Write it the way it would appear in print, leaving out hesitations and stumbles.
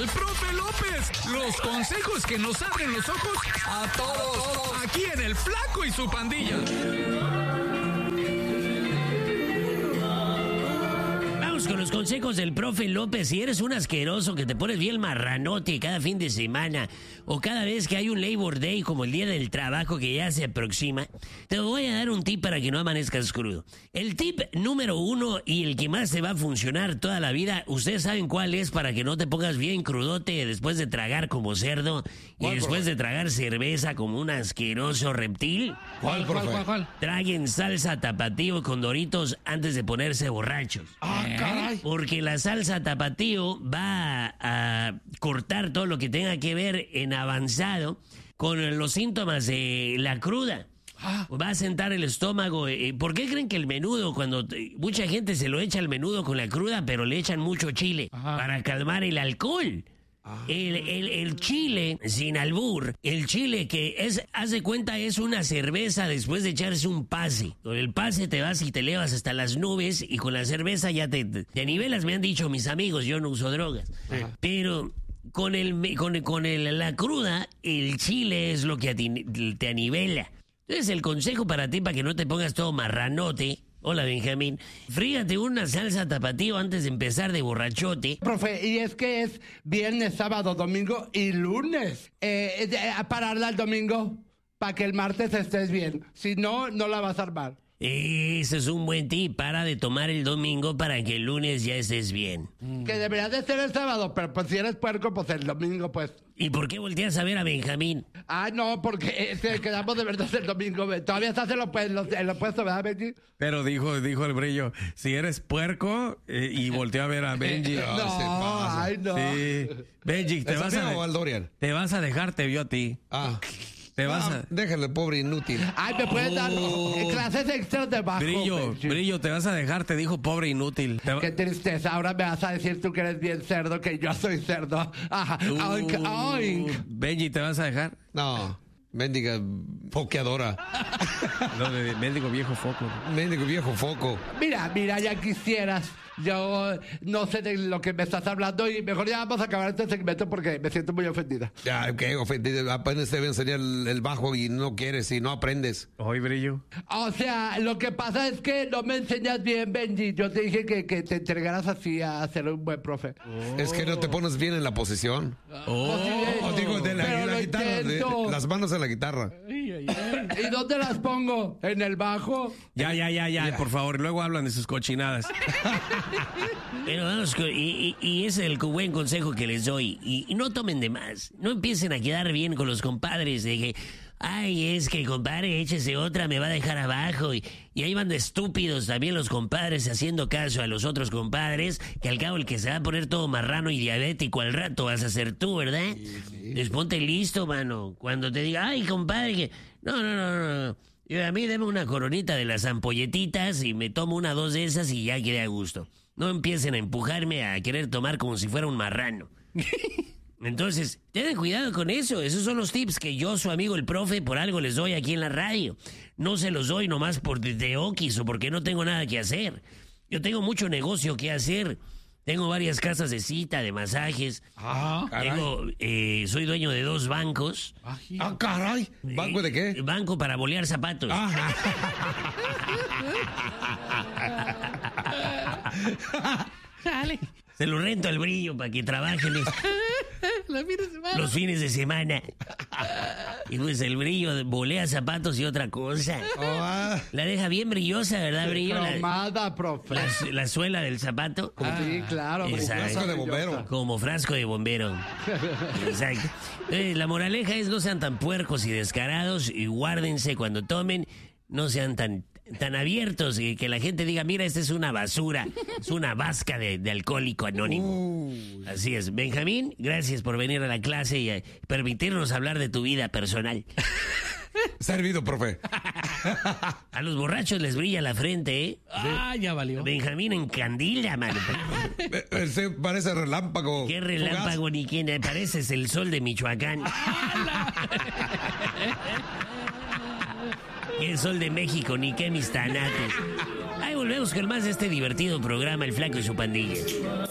el profe López. Los consejos que nos abren los ojos a todos. Aquí en El Flaco y su Pandilla. Con los consejos del profe López. Si eres un asqueroso que te pones bien marranote cada fin de semana o cada vez que hay un Labor Day como el día del trabajo que ya se aproxima, te voy a dar un tip para que no amanezcas crudo. El tip número 1 y el que más te va a funcionar toda la vida, ustedes saben cuál es para que no te pongas bien crudote después de tragar como cerdo y después de tragar cerveza como un asqueroso reptil. ¿Cuál? Traguen salsa tapatío con Doritos antes de ponerse borrachos. Porque la salsa tapatío va a cortar todo lo que tenga que ver en avanzado con los síntomas de la cruda. Va a sentar el estómago. ¿Por qué creen que el menudo, cuando mucha gente se lo echa al menudo con la cruda, pero le echan mucho chile para calmar el alcohol? El chile, sin albur, el chile que es, haz de cuenta, es una cerveza después de echarse un pase. Con el pase te vas y te elevas hasta las nubes y con la cerveza ya te nivelas, me han dicho mis amigos, yo no uso drogas. Pero con la cruda, el chile es lo que te anivela. Entonces el consejo para ti, para que no te pongas todo marranote. Hola, Benjamín. Frígate una salsa tapatío antes de empezar de borrachote. Profe, y es que es viernes, sábado, domingo y lunes. Pararla el domingo para que el martes estés bien. Si no, no la vas a armar. Ese es un buen tip. Para de tomar el domingo para que el lunes ya estés bien. Que debería de ser el sábado, pero pues si eres puerco, pues el domingo, pues. ¿Y por qué volteas a ver a Benjamín? No, porque quedamos de verdad el domingo. Todavía estás en lo puesto, ¿verdad, Benji? Pero dijo el Brillo, si eres puerco y volteó a ver a Benji. No. Sí. Benji, te vas a dejar, te vio a ti. Déjale, pobre inútil. Me puedes dar clases extras de bajo. Brillo, te vas a dejar, te dijo pobre inútil. Qué tristeza, ahora me vas a decir tú que eres bien cerdo, que yo soy cerdo. Oink, oink. Benji, ¿te vas a dejar? No, mendiga foqueadora. Mendigo viejo foco. Mendigo viejo foco. Mira, ya quisieras. Yo no sé de lo que me estás hablando y mejor ya vamos a acabar este segmento porque me siento muy ofendida. Ya, ¿qué ofendida? Apenas te voy a enseñar el bajo y no quieres y no aprendes. Hoy, Brillo. O sea, lo que pasa es que no me enseñas bien, Benji. Yo te dije que te entregaras así a ser un buen profe. Es que no te pones bien en la posición. Digo, de la guitarra, las manos en la guitarra. ¿Y dónde las pongo? ¿En el bajo? Ya, por favor, luego hablan de sus cochinadas. Pero vamos, y ese es el buen consejo que les doy. Y no tomen de más. No empiecen a quedar bien con los compadres de que, es que compadre, échese otra, me va a dejar abajo. Y ahí van de estúpidos también los compadres haciendo caso a los otros compadres, que al cabo el que se va a poner todo marrano y diabético al rato vas a ser tú, ¿verdad? Sí. Pues ponte listo, mano. Cuando te diga, compadre, que... No. Y a mí deme una coronita de las ampolletitas y me tomo 1 o 2 de esas y ya quedé a gusto. No empiecen a empujarme a querer tomar como si fuera un marrano. Entonces, tengan cuidado con eso. Esos son los tips que yo, su amigo el profe, por algo les doy aquí en la radio. No se los doy nomás por de oquis o porque no tengo nada que hacer. Yo tengo mucho negocio que hacer. Tengo varias casas de cita, de masajes. Soy dueño de 2 bancos. Caray. ¿Banco de qué? Banco para bolear zapatos. Dale. Se lo rento al Brillo para que trabaje los fines de semana. Y pues el Brillo bolea zapatos y otra cosa. La deja bien brillosa, ¿verdad, Brillo? Cromada, profe. La suela del zapato. Sí, claro. Como frasco de bombero. Como frasco de bombero. Exacto. La moraleja es no sean tan puercos y descarados y guárdense cuando tomen. No sean tan abiertos y que la gente diga, mira, esta es una basura, es una vasca de alcohólico anónimo. Así es. Benjamín, gracias por venir a la clase y permitirnos hablar de tu vida personal. Servido, profe. A los borrachos les brilla la frente, ¿eh? Ya valió. Benjamín encandilla, mano. Se parece relámpago. ¿Qué relámpago ni quién? Pareces el sol de Michoacán. El sol de México, ni qué mis tanates. Ahí volvemos con más de este divertido programa, El Flaco y su Pandilla.